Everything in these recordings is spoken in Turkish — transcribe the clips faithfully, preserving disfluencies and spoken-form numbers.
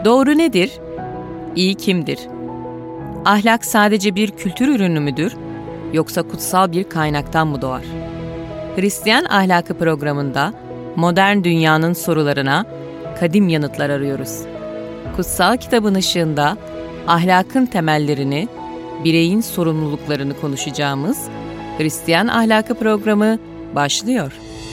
Doğru nedir? İyi kimdir? Ahlak sadece bir kültür ürünü müdür? Yoksa kutsal bir kaynaktan mı doğar? Hristiyan Ahlakı programında modern dünyanın sorularına kadim yanıtlar arıyoruz. Kutsal kitabın ışığında ahlakın temellerini, bireyin sorumluluklarını konuşacağımız Hristiyan Ahlakı programı başlıyor.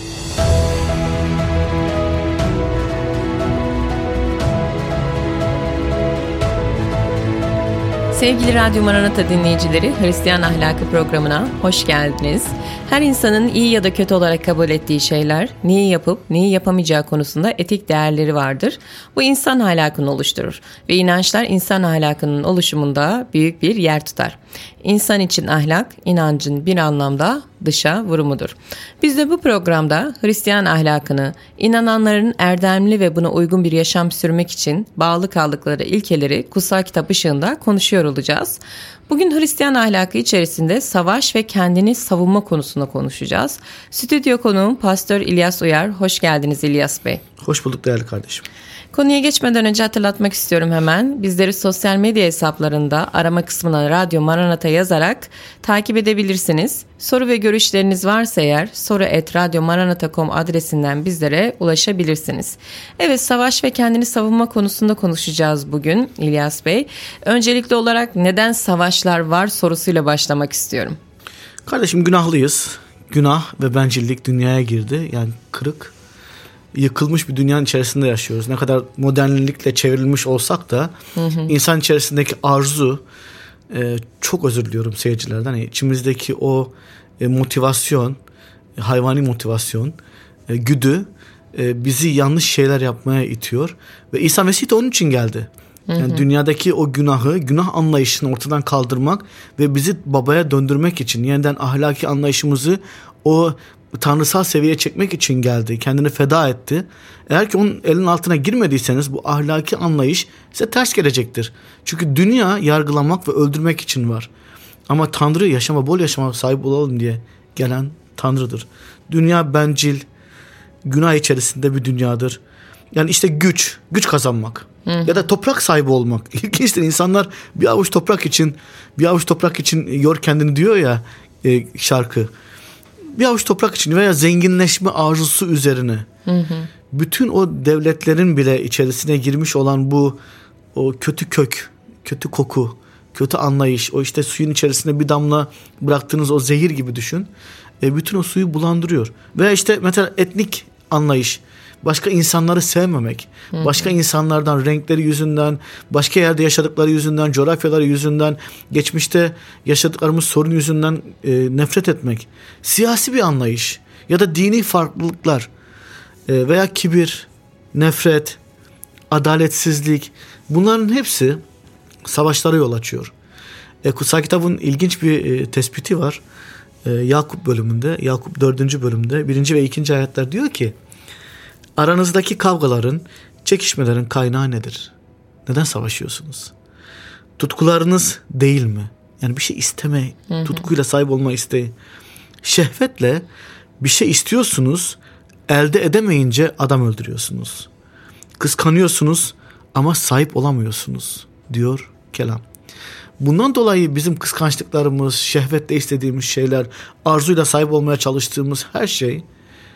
Sevgili Radyo Maranata dinleyicileri, Hristiyan Ahlakı programına hoş geldiniz. Her insanın iyi ya da kötü olarak kabul ettiği şeyler, neyi yapıp neyi yapamayacağı konusunda etik değerleri vardır. Bu insan ahlakını oluşturur ve inançlar insan ahlakının oluşumunda büyük bir yer tutar. İnsan için ahlak, inancın bir anlamda dışa vurumudur. Biz de bu programda Hristiyan ahlakını, inananların erdemli ve buna uygun bir yaşam sürmek için bağlı kaldıkları ilkeleri kutsal kitap ışığında konuşuyor olacağız. Bugün Hristiyan ahlakı içerisinde savaş ve kendini savunma konusunda konuşacağız. Stüdyo konuğum Pastör İlyas Uyar. Hoş geldiniz İlyas Bey. Hoş bulduk değerli kardeşim. Konuya geçmeden önce hatırlatmak istiyorum hemen. Bizleri sosyal medya hesaplarında arama kısmına Radyo Maranata yazarak takip edebilirsiniz. Soru ve görüşleriniz varsa eğer soru et radyomaranata nokta com adresinden bizlere ulaşabilirsiniz. Evet, savaş ve kendini savunma konusunda konuşacağız bugün İlyas Bey. Öncelikli olarak neden savaşlar var sorusuyla başlamak istiyorum. Kardeşim, günahlıyız. Günah ve bencillik dünyaya girdi. Yani kırık, yıkılmış bir dünyanın içerisinde yaşıyoruz. Ne kadar modernlikle çevrilmiş olsak da hı hı. insan içerisindeki arzu, e, çok özür diliyorum seyircilerden. Yani içimizdeki o e, motivasyon, e, hayvani motivasyon, e, güdü e, bizi yanlış şeyler yapmaya itiyor. Ve İsa Mesih de onun için geldi. Yani hı hı. dünyadaki o günahı, günah anlayışını ortadan kaldırmak ve bizi babaya döndürmek için, yeniden ahlaki anlayışımızı o tanrısal seviyeye çekmek için geldi. Kendini feda etti. Eğer ki onun elinin altına girmediyseniz bu ahlaki anlayış size ters gelecektir. Çünkü dünya yargılamak ve öldürmek için var. Ama Tanrı yaşama, bol yaşama sahip olalım diye gelen Tanrı'dır. Dünya bencil, günah içerisinde bir dünyadır. Yani işte güç, güç kazanmak hı. ya da toprak sahibi olmak. İlginçtir, insanlar bir avuç toprak için, bir avuç toprak için yor kendini diyor ya e, şarkı. Bir avuç toprak için veya zenginleşme arzusu üzerine hı hı. bütün o devletlerin bile içerisine girmiş olan bu o kötü kök, kötü koku, kötü anlayış, o işte suyun içerisine bir damla bıraktığınız o zehir gibi düşün. E, bütün o suyu bulandırıyor. Veya işte mesela etnik anlayış, başka insanları sevmemek, hı hı. başka insanlardan renkleri yüzünden, başka yerde yaşadıkları yüzünden, coğrafyaları yüzünden, geçmişte yaşadıklarımız sorun yüzünden e, nefret etmek, siyasi bir anlayış ya da dini farklılıklar e, veya kibir, nefret, adaletsizlik, bunların hepsi savaşlara yol açıyor. E, Kutsal Kitabın ilginç bir e, tespiti var. E, Yakup bölümünde, Yakup dördüncü bölümde birinci ve ikinci ayetler diyor ki, aranızdaki kavgaların, çekişmelerin kaynağı nedir? Neden savaşıyorsunuz? Tutkularınız değil mi? Yani bir şey isteme, hı hı. tutkuyla sahip olma isteği. Şehvetle bir şey istiyorsunuz, elde edemeyince adam öldürüyorsunuz. Kıskanıyorsunuz ama sahip olamıyorsunuz diyor kelam. Bundan dolayı bizim kıskançlıklarımız, şehvetle istediğimiz şeyler, arzuyla sahip olmaya çalıştığımız her şey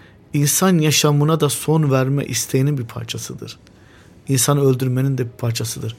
İnsan yaşamına da son verme isteğinin bir parçasıdır. İnsanı öldürmenin de bir parçasıdır.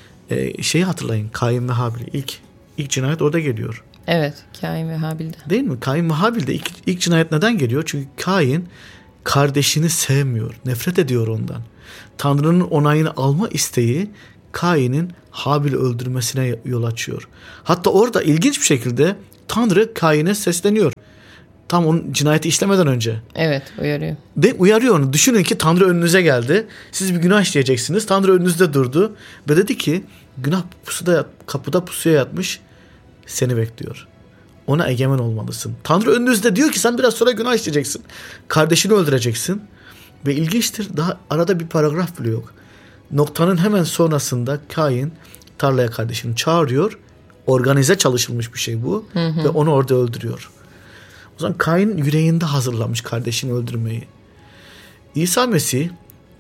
Ee, şeyi hatırlayın, Kain ve Habil. İlk, ilk cinayet orada geliyor. Evet, Kain ve Habil'de. Değil mi? Kain ve Habil'de ilk, ilk cinayet neden geliyor? Çünkü Kain kardeşini sevmiyor, nefret ediyor ondan. Tanrı'nın onayını alma isteği Kain'in Habil'i öldürmesine yol açıyor. Hatta orada ilginç bir şekilde Tanrı Kain'e sesleniyor. Tam onun cinayeti işlemeden önce. Evet, uyarıyor. De uyarıyor onu. Düşünün ki Tanrı önünüze geldi. Siz bir günah işleyeceksiniz. Tanrı önünüzde durdu ve dedi ki günah pusuda, kapıda pusuya yatmış, seni bekliyor. Ona egemen olmalısın. Tanrı önünüzde diyor ki sen biraz sonra günah işleyeceksin. Kardeşini öldüreceksin. Ve ilginçtir, daha arada bir paragraf bile yok. Noktanın hemen sonrasında Kain tarlaya kardeşini çağırıyor. Organize çalışılmış bir şey bu. Hı hı. Ve onu orada öldürüyor. O zaman Kain yüreğinde hazırlamış kardeşini öldürmeyi. İsa Mesih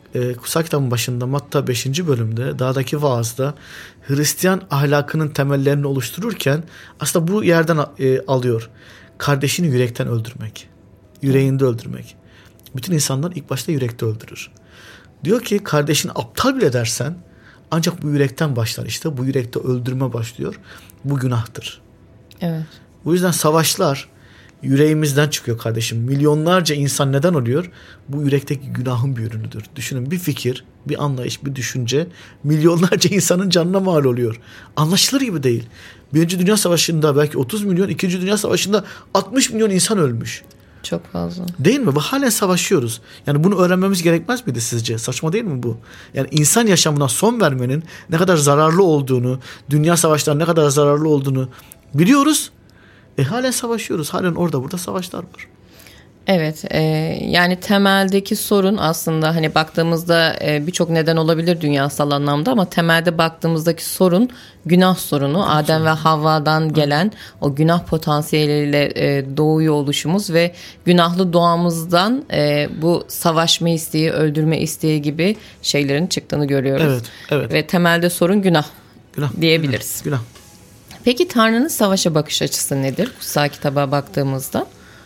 e, kutsal kitabın başında Matta beşinci bölümde dağdaki vaazda Hristiyan ahlakının temellerini oluştururken aslında bu yerden e, alıyor. Kardeşini yürekten öldürmek. Yüreğinde öldürmek. Bütün insanlar ilk başta yürekte öldürür. Diyor ki kardeşini aptal bile dersen ancak bu yürekten başlar işte. Bu yürekte öldürme başlıyor. Bu günahtır. Evet. Bu yüzden savaşlar yüreğimizden çıkıyor kardeşim. Milyonlarca insan neden oluyor? Bu yürekteki günahın bir ürünüdür. Düşünün, bir fikir, bir anlayış, bir düşünce milyonlarca insanın canına mal oluyor. Anlaşılır gibi değil. Birinci Dünya Savaşı'nda belki otuz milyon, İkinci Dünya Savaşı'nda altmış milyon insan ölmüş. Çok fazla. Değil mi? Ve halen savaşıyoruz. Yani bunu öğrenmemiz gerekmez miydi sizce? Saçma değil mi bu? Yani insan yaşamına son vermenin ne kadar zararlı olduğunu, dünya savaşlarının ne kadar zararlı olduğunu biliyoruz. E halen savaşıyoruz. Halen orada burada savaşlar var. Evet, e, yani temeldeki sorun aslında hani baktığımızda e, birçok neden olabilir dünyasal anlamda ama temelde baktığımızdaki sorun günah sorunu. Evet, Adem ve Havva'dan gelen evet. o günah potansiyeliyle e, doğuyor oluşumuz ve günahlı doğamızdan e, bu savaşma isteği, öldürme isteği gibi şeylerin çıktığını görüyoruz. Evet, evet. Ve temelde sorun günah, günah diyebiliriz. Günah. Peki Tanrı'nın savaşa bakış açısı nedir? Kutsal kitaba baktığımızda.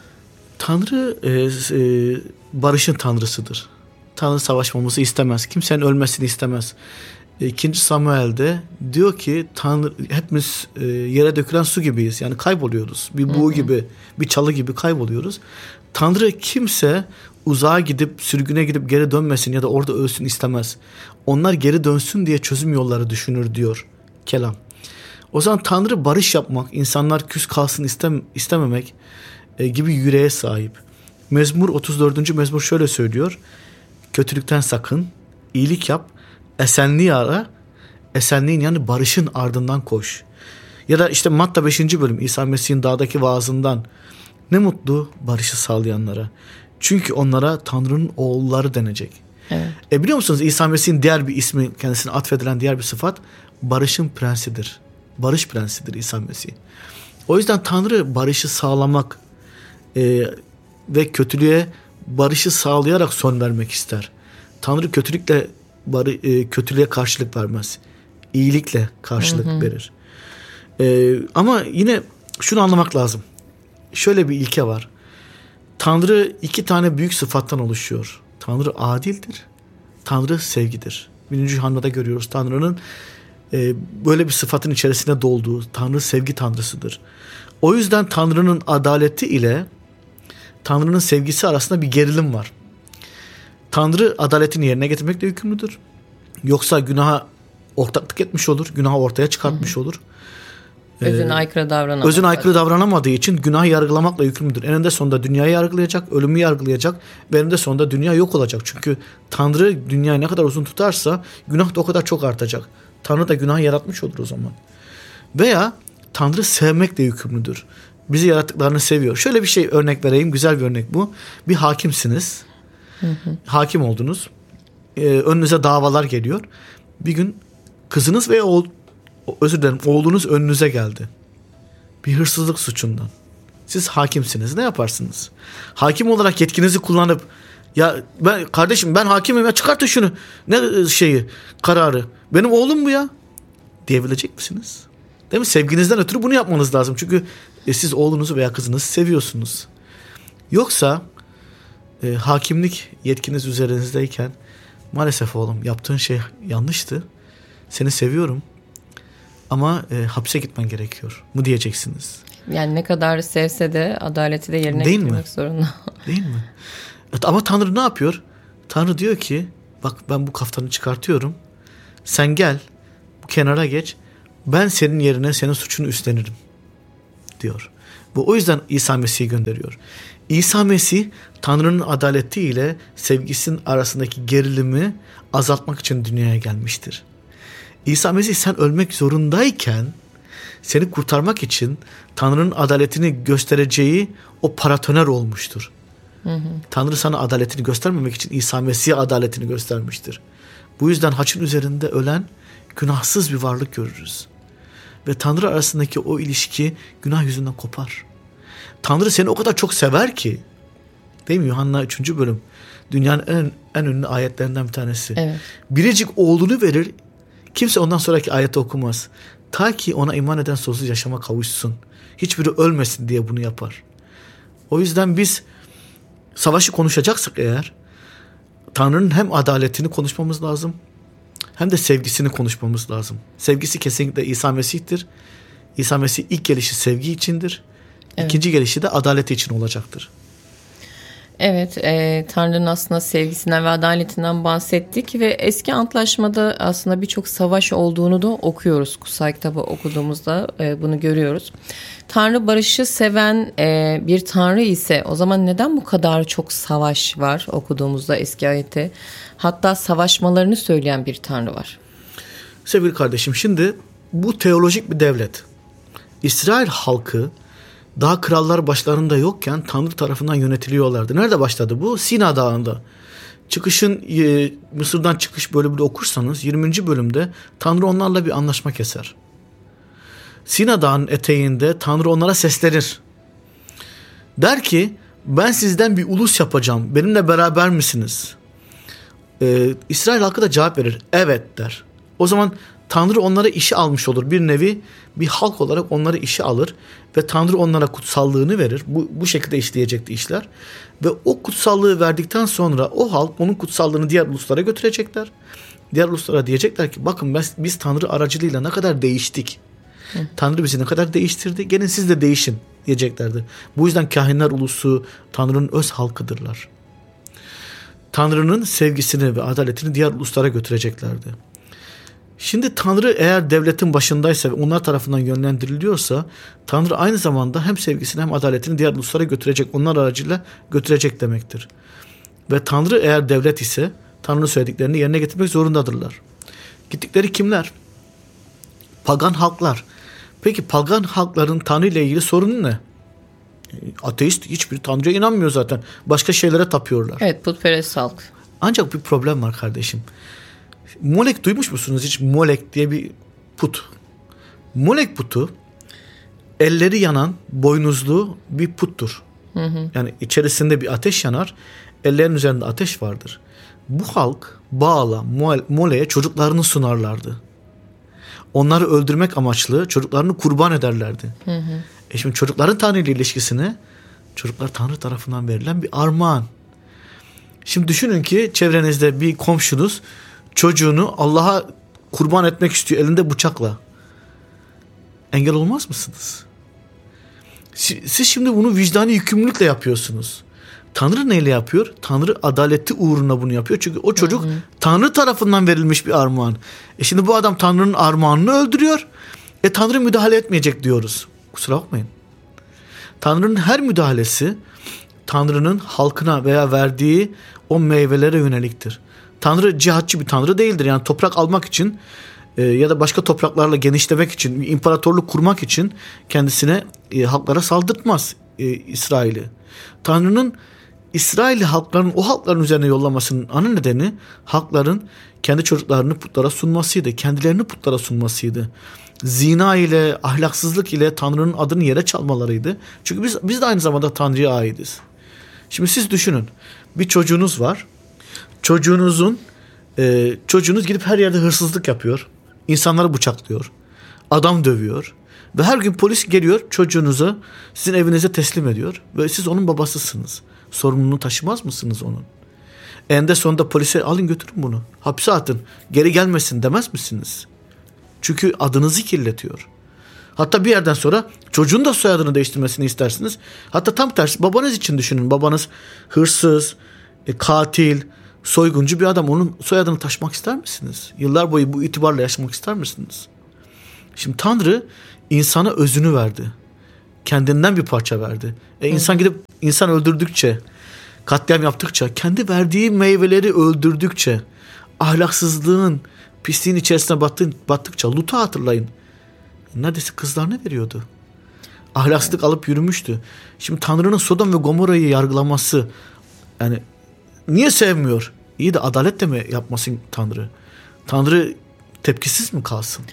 Tanrı e, e, barışın tanrısıdır. Tanrı savaşmamızı istemez. Kimsenin ölmesini istemez. İkinci Samuel'de diyor ki Tanrı, hepimiz e, yere dökülen su gibiyiz. Yani kayboluyoruz. Bir buğu hı hı. gibi, bir çalı gibi kayboluyoruz. Tanrı kimse uzağa gidip sürgüne gidip geri dönmesin ya da orada ölsün istemez. Onlar geri dönsün diye çözüm yolları düşünür diyor kelam. O zaman Tanrı barış yapmak, insanlar küs kalsın istem, istememek e, gibi yüreğe sahip. Mezmur otuz dördüncü mezmur şöyle söylüyor. Kötülükten sakın, iyilik yap, esenliği ara, esenliğin yani barışın ardından koş. Ya da işte Matta beşinci bölüm İsa Mesih'in dağdaki vaazından, ne mutlu barışı sağlayanlara. Çünkü onlara Tanrı'nın oğulları denecek. Evet. E biliyor musunuz İsa Mesih'in diğer bir ismi, kendisine atfedilen diğer bir sıfat barışın prensidir. Barış prensidir İsa Mesih. O yüzden Tanrı barışı sağlamak e, ve kötülüğe barışı sağlayarak son vermek ister. Tanrı kötülükle barı, e, kötülüğe karşılık vermez. İyilikle karşılık hı hı. verir. E, ama yine şunu anlamak lazım. Şöyle bir ilke var. Tanrı iki tane büyük sıfattan oluşuyor. Tanrı adildir. Tanrı sevgidir. Birinci Yuhanna'da görüyoruz Tanrı'nın e, böyle bir sıfatın içerisine dolduğu. Tanrı sevgi tanrısıdır. O yüzden Tanrı'nın adaleti ile Tanrı'nın sevgisi arasında bir gerilim var. Tanrı adaletini yerine getirmekle yükümlüdür. Yoksa günaha ortaklık etmiş olur. Günahı ortaya çıkartmış hı hı. olur. Özüne ee, aykırı davranamadığı. Özüne aykırı davranamadığı için günahı yargılamakla yükümlüdür. Eninde sonunda dünyayı yargılayacak, ölümü yargılayacak ve eninde sonunda dünya yok olacak. Çünkü Tanrı dünyayı ne kadar uzun tutarsa günah da o kadar çok artacak. Tanrı da günahı yaratmış olur o zaman. Veya Tanrı sevmekle yükümlüdür. Bizi yarattıklarını seviyor. Şöyle bir şey örnek vereyim. Güzel bir örnek bu. Bir hakimsiniz. Hı hı. Hakim oldunuz. Ee, önünüze davalar geliyor. Bir gün kızınız veya oğul, özür dilerim oğlunuz önünüze geldi. Bir hırsızlık suçundan. Siz hakimsiniz. Ne yaparsınız? Hakim olarak yetkinizi kullanıp ya ben kardeşim ben hakimim ya çıkartın şunu. Ne şeyi kararı. Benim oğlum bu ya. Diyebilecek misiniz? Değil mi? Sevginizden ötürü bunu yapmanız lazım. Çünkü e, siz oğlunuzu veya kızınızı seviyorsunuz. Yoksa e, hakimlik yetkiniz üzerinizdeyken maalesef oğlum yaptığın şey yanlıştı. Seni seviyorum. Ama e, hapse gitmen gerekiyor mu diyeceksiniz. Yani ne kadar sevse de adaleti de yerine Değil getirmek mi? zorunda. Değil mi? Evet, ama Tanrı ne yapıyor? Tanrı diyor ki bak ben bu kaftanı çıkartıyorum. Sen gel bu kenara geç. Ben senin yerine senin suçunu üstlenirim diyor. Bu o yüzden İsa Mesih'i gönderiyor. İsa Mesih Tanrı'nın adaleti ile sevgisinin arasındaki gerilimi azaltmak için dünyaya gelmiştir. İsa Mesih sen ölmek zorundayken seni kurtarmak için Tanrı'nın adaletini göstereceği o paratoner olmuştur. Hı hı. Tanrı sana adaletini göstermemek için İsa Mesih'e adaletini göstermiştir. Bu yüzden haçın üzerinde ölen günahsız bir varlık görürüz. Ve Tanrı arasındaki o ilişki günah yüzünden kopar. Tanrı seni o kadar çok sever ki Değil mi? Yuhanna üçüncü bölüm. Dünyanın en, en ünlü ayetlerinden bir tanesi. Evet. Biricik oğlunu verir. Kimse ondan sonraki ayeti okumaz. Ta ki ona iman eden sonsuz yaşama kavuşsun. Hiçbiri ölmesin diye bunu yapar. O yüzden biz savaşı konuşacaksak eğer Tanrı'nın hem adaletini konuşmamız lazım hem de sevgisini konuşmamız lazım. Sevgisi kesinlikle İsa Mesih'tir. İsa Mesih ilk gelişi sevgi içindir. Evet. İkinci gelişi de adaleti için olacaktır. Evet, e, Tanrı'nın aslında sevgisinden ve adaletinden bahsettik ve eski antlaşmada aslında birçok savaş olduğunu da okuyoruz. Kutsal kitabı okuduğumuzda e, bunu görüyoruz. Tanrı barışı seven e, bir Tanrı ise o zaman neden bu kadar çok savaş var okuduğumuzda eski ayette? Hatta savaşmalarını söyleyen bir Tanrı var. Sevgili kardeşim, şimdi bu teolojik bir devlet. İsrail halkı daha krallar başlarında yokken Tanrı tarafından yönetiliyorlardı. Nerede başladı bu? Sina Dağı'nda. Çıkışın e, Mısır'dan çıkış bölümünü okursanız yirminci bölümde Tanrı onlarla bir anlaşma keser. Sina Dağı'nın eteğinde Tanrı onlara seslenir. Der ki ben sizden bir ulus yapacağım. Benimle beraber misiniz? Ee, İsrail halkı da cevap verir. Evet der. O zaman Tanrı onlara işi almış olur. Bir nevi bir halk olarak onları işe alır ve Tanrı onlara kutsallığını verir. Bu, bu şekilde işleyecekti işler. Ve o kutsallığı verdikten sonra o halk onun kutsallığını diğer uluslara götürecekler. Diğer uluslara diyecekler ki bakın biz, biz Tanrı aracılığıyla ne kadar değiştik. Hı. Tanrı bizi ne kadar değiştirdi. Gelin siz de değişin diyeceklerdi. Bu yüzden kahinler ulusu Tanrı'nın öz halkıdırlar. Tanrı'nın sevgisini ve adaletini diğer uluslara götüreceklerdi. Şimdi Tanrı eğer devletin başındaysa ve onlar tarafından yönlendiriliyorsa Tanrı aynı zamanda hem sevgisini hem adaletini diğer uluslara götürecek, onlar aracıyla götürecek demektir. Ve Tanrı eğer devlet ise Tanrı'nın söylediklerini yerine getirmek zorundadırlar. Gittikleri kimler? Pagan halklar. Peki pagan halkların Tanrı ile ilgili sorunu ne? Ateist, hiçbir Tanrı'ya inanmıyor zaten. Başka şeylere tapıyorlar. Evet, putperest halk. Ancak bir problem var kardeşim. Molek duymuş musunuz hiç? Molek diye bir put. Molek putu elleri yanan boynuzlu bir puttur. Hı hı. Yani içerisinde bir ateş yanar. Ellerin üzerinde ateş vardır. Bu halk Baal'a, Mole'ye çocuklarını sunarlardı. Onları öldürmek amaçlı çocuklarını kurban ederlerdi. Hı hı. E şimdi çocukların Tanrı ile ilişkisine çocuklar Tanrı tarafından verilen bir armağan. Şimdi düşünün ki çevrenizde bir komşunuz çocuğunu Allah'a kurban etmek istiyor elinde bıçakla. Engel olmaz mısınız? Siz şimdi bunu vicdani yükümlülükle yapıyorsunuz. Tanrı neyle yapıyor? Tanrı adaleti uğruna bunu yapıyor. Çünkü o çocuk hı hı. Tanrı tarafından verilmiş bir armağan. E şimdi bu adam Tanrı'nın armağanını öldürüyor. E Tanrı müdahale etmeyecek diyoruz. Kusura bakmayın. Tanrı'nın her müdahalesi Tanrı'nın halkına veya verdiği o meyvelere yöneliktir. Tanrı cihatçı bir Tanrı değildir. Yani toprak almak için e, ya da başka topraklarla genişlemek için, bir imparatorluk kurmak için kendisine e, halklara saldırtmaz e, İsrail'i. Tanrı'nın İsrail'i halkların o halkların üzerine yollamasının ana nedeni halkların kendi çocuklarını putlara sunmasıydı. Kendilerini putlara sunmasıydı. Zina ile, ahlaksızlık ile Tanrı'nın adını yere çalmalarıydı. Çünkü biz, biz de aynı zamanda Tanrı'ya aitiz. Şimdi siz düşünün. Bir çocuğunuz var. Çocuğunuzun e, çocuğunuz gidip her yerde hırsızlık yapıyor. İnsanları bıçaklıyor. Adam dövüyor. Ve her gün polis geliyor çocuğunuzu sizin evinize teslim ediyor. Ve siz onun babasısınız. Sorumluluğunu taşımaz mısınız onun? Eninde sonunda polise alın götürün bunu. Hapse atın. Geri gelmesin demez misiniz? Çünkü adınızı kirletiyor. Hatta bir yerden sonra çocuğun da soyadını değiştirmesini istersiniz. Hatta tam tersi babanız için düşünün. Babanız hırsız, e, katil, soyguncu bir adam. Onun soyadını taşımak ister misiniz? Yıllar boyu bu itibarla yaşamak ister misiniz? Şimdi Tanrı insana özünü verdi. Kendinden bir parça verdi. E, insan gidip insan öldürdükçe, katliam yaptıkça, kendi verdiği meyveleri öldürdükçe, ahlaksızlığın, pisliğin içerisine battıkça, Lut'u hatırlayın. Neredeyse kızlarına veriyordu. Ahlaksızlık alıp yürümüştü. Şimdi Tanrı'nın Sodom ve Gomorra'yı yargılaması, yani niye sevmiyor? İyi de adalet de mi yapmasın Tanrı? Tanrı tepkisiz mi kalsın?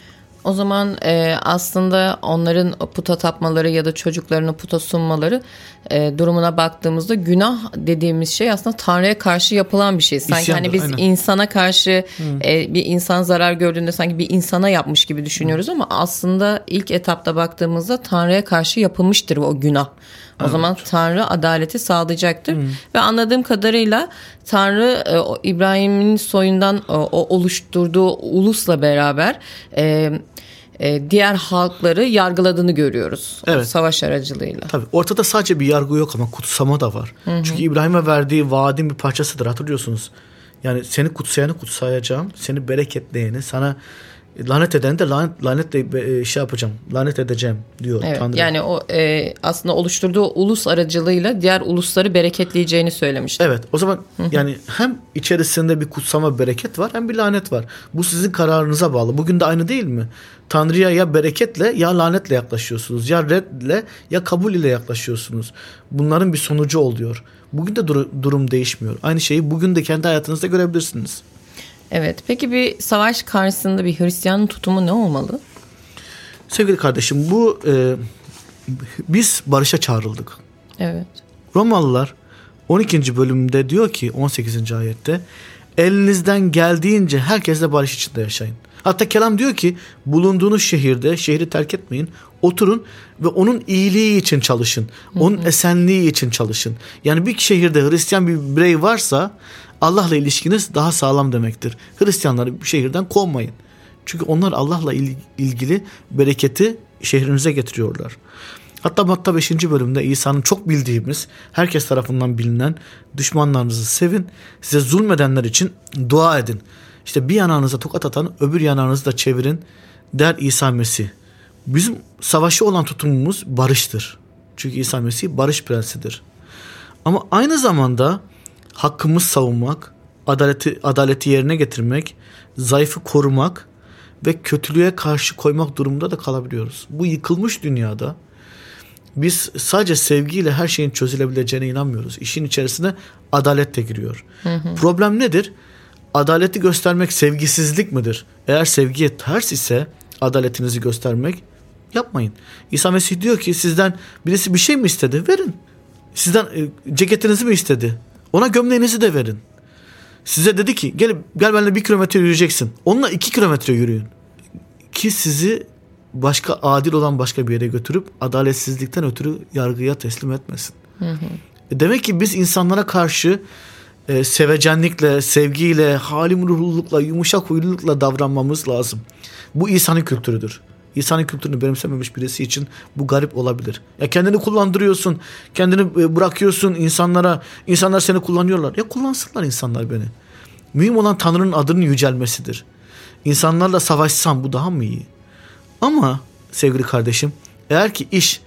O zaman e, aslında onların puta tapmaları ya da çocuklarını puta sunmaları e, durumuna baktığımızda günah dediğimiz şey aslında Tanrı'ya karşı yapılan bir şey. Sanki İsyandır, hani biz aynen. insana karşı e, bir insan zarar gördüğünde sanki bir insana yapmış gibi düşünüyoruz Hı. ama aslında ilk etapta baktığımızda Tanrı'ya karşı yapılmıştır o günah. O evet. zaman Tanrı adaleti sağlayacaktır. Hı. Ve anladığım kadarıyla Tanrı e, İbrahim'in soyundan e, o oluşturduğu ulusla beraber e, e, diğer halkları yargıladığını görüyoruz. Evet. Savaş aracılığıyla. Tabii ortada sadece bir yargı yok ama kutsama da var. Hı hı. Çünkü İbrahim'e verdiği vaadin bir parçasıdır, hatırlıyorsunuz. Yani seni kutsayanı kutsayacağım, seni bereketleyeni, sana lanet edeni de lanet, lanetle şey yapacağım, lanet edeceğim diyor evet, Tanrı. Yani o e, aslında oluşturduğu ulus aracılığıyla diğer ulusları bereketleyeceğini söylemişti. Evet, o zaman yani hem içerisinde bir kutsama, bereket var, hem bir lanet var. Bu sizin kararınıza bağlı. Bugün de aynı değil mi? Tanrı'ya ya bereketle ya lanetle yaklaşıyorsunuz. Ya redle ya kabul ile yaklaşıyorsunuz. Bunların bir sonucu oluyor. Bugün de dur- durum değişmiyor. Aynı şeyi bugün de kendi hayatınızda görebilirsiniz. Evet. Peki bir savaş karşısında bir Hristiyanın tutumu ne olmalı? Sevgili kardeşim, bu e, biz barışa çağrıldık. Evet. Romalılar on ikinci bölümde diyor ki on sekizinci ayette elinizden geldiğince herkesle barış içinde yaşayın. Hatta kelam diyor ki bulunduğunuz şehirde şehri terk etmeyin. Oturun ve onun iyiliği için çalışın. Onun hı hı. esenliği için çalışın. Yani bir şehirde Hristiyan bir birey varsa Allah'la ilişkiniz daha sağlam demektir. Hristiyanları bir şehirden kovmayın. Çünkü onlar Allah'la ilgili bereketi şehrinize getiriyorlar. Hatta Matta beşinci bölümde İsa'nın çok bildiğimiz, herkes tarafından bilinen düşmanlarınızı sevin, size zulmedenler için dua edin. İşte bir yanağınıza tokat atan öbür yanağınızı da çevirin der İsa Mesih. Bizim savaşı olan tutumumuz barıştır. Çünkü İsa Mesih barış prensidir. Ama aynı zamanda hakkımız savunmak, adaleti, adaleti yerine getirmek, zayıfı korumak ve kötülüğe karşı koymak durumunda da kalabiliyoruz. Bu yıkılmış dünyada biz sadece sevgiyle her şeyin çözülebileceğine inanmıyoruz. İşin içerisine adalet de giriyor. Hı hı. Problem nedir? Adaleti göstermek sevgisizlik midir? Eğer sevgiye ters ise adaletinizi göstermek yapmayın. İsa Mesih diyor ki sizden birisi bir şey mi istedi? Verin. Sizden e, ceketinizi mi istedi? Ona gömleğinizi de verin. Size dedi ki gel, gel benimle bir kilometre yürüyeceksin. Onunla iki kilometre yürüyün. Ki sizi başka adil olan başka bir yere götürüp adaletsizlikten ötürü yargıya teslim etmesin. Hı hı. Demek ki biz insanlara karşı e, sevecenlikle, sevgiyle, halim ruhlulukla, yumuşak huylulukla davranmamız lazım. Bu İsa'nın kültürüdür. İsa'nın kültürünü benimsememiş birisi için bu garip olabilir. Ya kendini kullandırıyorsun, kendini bırakıyorsun insanlara, insanlar seni kullanıyorlar. Ya kullansınlar insanlar beni. Mühim olan Tanrı'nın adının yücelmesidir. İnsanlarla savaşsam bu daha mı iyi? Ama sevgili kardeşim, eğer ki iş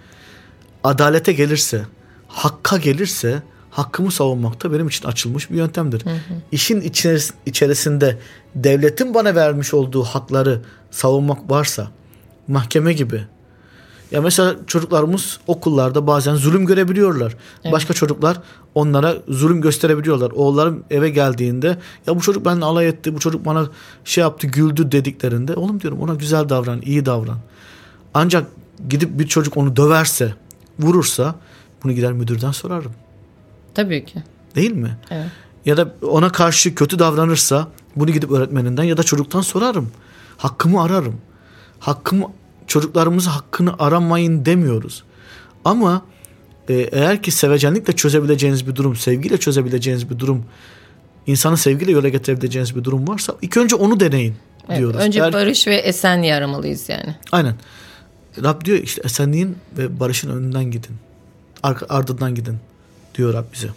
adalete gelirse, hakka gelirse, hakkımı savunmak da benim için açılmış bir yöntemdir. Hı hı. İşin içeris- içerisinde devletin bana vermiş olduğu hakları savunmak varsa, mahkeme gibi. Ya mesela çocuklarımız okullarda bazen zulüm görebiliyorlar. Evet. Başka çocuklar onlara zulüm gösterebiliyorlar. Oğullarım eve geldiğinde ya bu çocuk benimle alay etti, bu çocuk bana şey yaptı, güldü dediklerinde oğlum diyorum ona güzel davran, iyi davran. Ancak gidip bir çocuk onu döverse, vurursa bunu gider müdürden sorarım. Tabii ki. Değil mi? Evet. Ya da ona karşı kötü davranırsa bunu gidip öğretmeninden ya da çocuktan sorarım. Hakkımı ararım. Hakkımı Çocuklarımızı hakkını aramayın demiyoruz. Ama e, eğer ki sevecenlikle çözebileceğiniz bir durum, sevgiyle çözebileceğiniz bir durum, insanı sevgiyle yola getirebileceğiniz bir durum varsa ilk önce onu deneyin evet, diyoruz. Önce eğer, barış ve esenliği aramalıyız yani. Aynen. Rab diyor işte esenliğin ve barışın önünden gidin. Ardından gidin diyor Rab bize.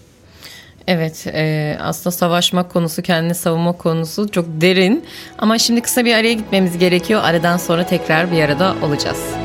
Evet, e, aslında savaşma konusu, kendini savunma konusu çok derin. Ama şimdi kısa bir araya gitmemiz gerekiyor. Aradan sonra tekrar bir arada olacağız.